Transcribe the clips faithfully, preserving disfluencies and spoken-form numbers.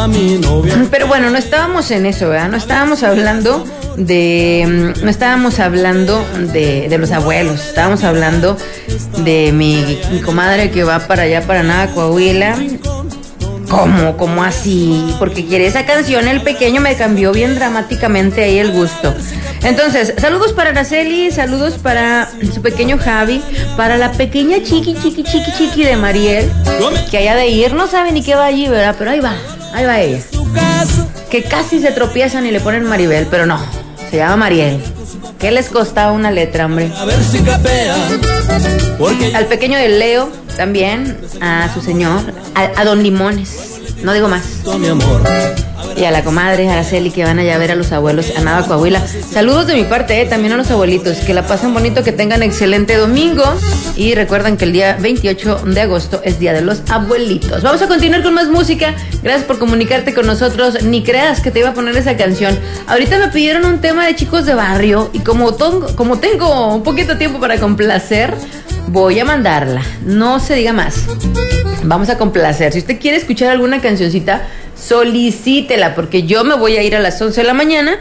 a mi novia. Pero bueno, no estábamos en eso, ¿verdad? No estábamos hablando de... No estábamos hablando de, de los abuelos. Estábamos hablando de mi, mi comadre que va para allá, para nada, Coahuila. ¿Cómo? ¿Cómo así? Porque quiere esa canción, el pequeño me cambió bien dramáticamente ahí el gusto. Entonces, saludos para Araceli, saludos para su pequeño Javi, para la pequeña chiqui, chiqui, chiqui, chiqui de Mariel, que allá de ir no sabe ni qué va allí, ¿verdad? Pero ahí va, ahí va ella. Que casi se tropiezan y le ponen Maribel, pero no, se llama Mariel. ¿Qué les costaba una letra, hombre? A ver si capea. Porque Al pequeño de Leo, también, a su señor, a, a Don Limones, no digo más. mi amor. Y a la comadre Araceli que van allá a ver a los abuelos a Nava, Coahuila. Saludos de mi parte, eh, también a los abuelitos. Que la pasen bonito, que tengan excelente domingo. Y recuerden que el día veintiocho de agosto es Día de los Abuelitos. Vamos a continuar con más música. Gracias por comunicarte con nosotros. Ni creas que te iba a poner esa canción. Ahorita me pidieron un tema de chicos de barrio. Y como, tongo, como tengo un poquito de tiempo para complacer, voy a mandarla. No se diga más. Vamos a complacer. Si usted quiere escuchar alguna cancioncita, solicítela, porque yo me voy a ir a las once de la mañana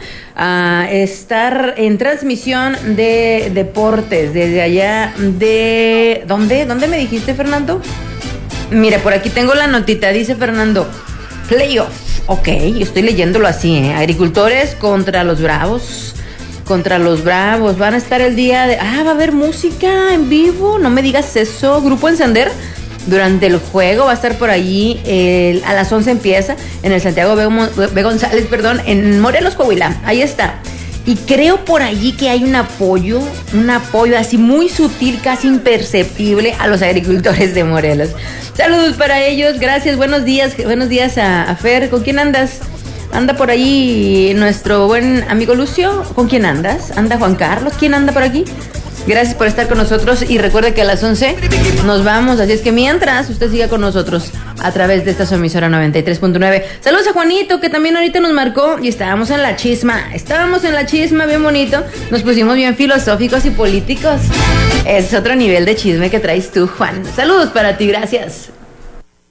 a estar en transmisión de deportes desde allá de... ¿Dónde? ¿Dónde me dijiste, Fernando? Mira, por aquí tengo la notita, dice Fernando, playoff. Ok, yo estoy leyéndolo así, ¿eh? Agricultores contra los Bravos. Contra los Bravos. Van a estar el día de... Ah, va a haber música en vivo. No me digas eso. Grupo Encender. Durante el juego va a estar por allí, el, a las once empieza, en el Santiago B. B. González, perdón, en Morelos, Coahuila, ahí está. Y creo por allí que hay un apoyo, un apoyo así muy sutil, casi imperceptible a los agricultores de Morelos. Saludos para ellos, gracias, buenos días, buenos días a, a Fer. ¿Con quién andas? Anda por ahí nuestro buen amigo Lucio. ¿Con quién andas? ¿Anda Juan Carlos? ¿Quién anda por aquí? Gracias por estar con nosotros y recuerde que a las once nos vamos, así es que mientras usted siga con nosotros a través de esta su emisora noventa y tres punto nueve. Saludos a Juanito, que también ahorita nos marcó y estábamos en la chisma, estábamos en la chisma bien bonito, nos pusimos bien filosóficos y políticos. Es otro nivel de chisme que traes tú, Juan. Saludos para ti, gracias.